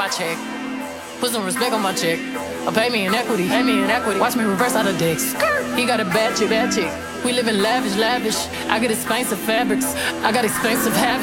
my check. Put some respect on my check. Or pay me in equity, pay me in equity. Watch me reverse out of dicks. He got a bad chick, bad chick. We live in lavish, lavish. I get expensive fabrics. I got expensive habits.